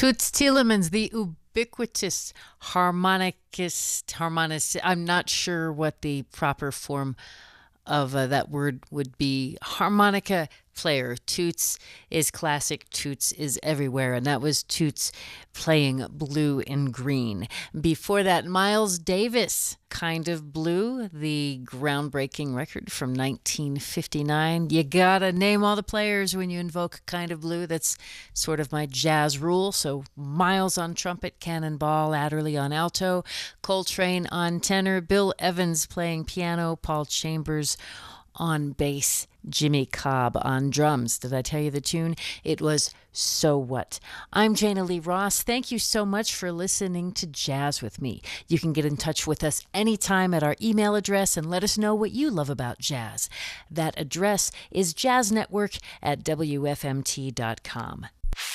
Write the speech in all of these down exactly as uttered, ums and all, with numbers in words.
Toots Thielemans, the ubiquitous harmonicist, harmonicist. I'm not sure what the proper form of uh, that word would be. Harmonica player. Toots is classic. Toots is everywhere. And that was Toots playing Blue in Green. Before that, Miles Davis, Kind of Blue, the groundbreaking record from nineteen fifty-nine. You gotta name all the players when you invoke Kind of Blue. That's sort of my jazz rule. So Miles on trumpet, Cannonball Adderley on alto, Coltrane on tenor, Bill Evans playing piano, Paul Chambers on bass, Jimmy Cobb on drums. Did I tell you the tune? It was So What? I'm Jana Lee Ross. Thank you so much for listening to Jazz with me. You can get in touch with us anytime at our email address and let us know what you love about jazz. That address is jazznetwork at w f m t dot com.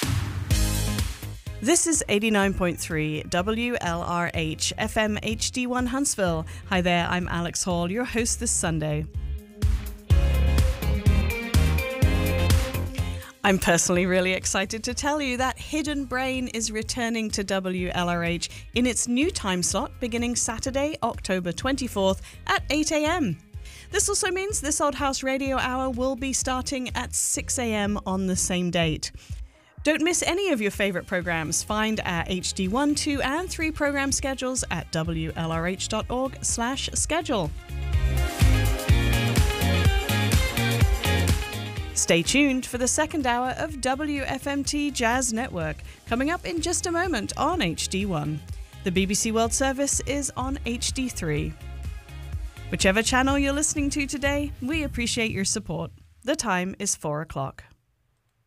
This is eighty-nine point three W L R H F M H D one Huntsville. Hi there, I'm Alex Hall, your host this Sunday. I'm personally really excited to tell you that Hidden Brain is returning to W L R H in its new time slot beginning Saturday, October twenty-fourth at eight a.m. This also means this Old House Radio Hour will be starting at six a.m. on the same date. Don't miss any of your favourite programmes. Find our H D one, two and three programme schedules at w l r h dot org slash schedule. Stay tuned for the second hour of W F M T Jazz Network, coming up in just a moment on H D one. The B B C World Service is on H D three. Whichever channel you're listening to today, we appreciate your support. The time is four o'clock.